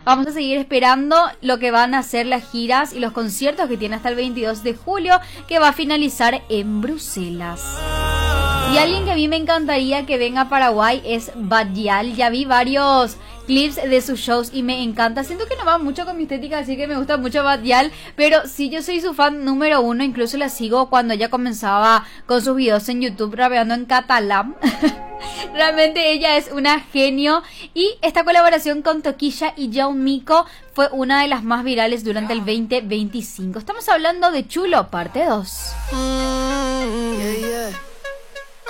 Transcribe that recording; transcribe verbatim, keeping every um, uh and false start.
Vamos a seguir esperando lo que van a ser las giras y los conciertos que tiene hasta el veintidós de julio, que va a finalizar en Bruselas. Y alguien que a mí me encantaría que venga a Paraguay es Badial. Ya vi varios clips de sus shows y me encanta. Siento que no va mucho con mi estética, así que me gusta mucho Badial. Pero sí, yo soy su fan número uno. Incluso la sigo cuando ella comenzaba con sus videos en YouTube rapeando en catalán. Realmente ella es una genio. Y esta colaboración con Toquilla y John Mico fue una de las más virales durante el veinte veinticinco. Estamos hablando de Chulo, parte dos. Mm, yeah, yeah.